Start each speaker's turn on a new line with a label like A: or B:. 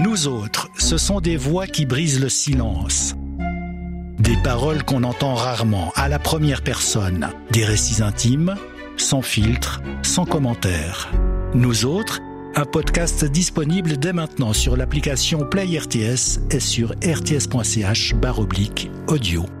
A: Nous autres, ce sont des voix qui brisent le silence. Des paroles qu'on entend rarement, à la première personne. Des récits intimes, sans filtre, sans commentaire. Nous autres, un podcast disponible dès maintenant sur l'application Play RTS et sur rts.ch/audio.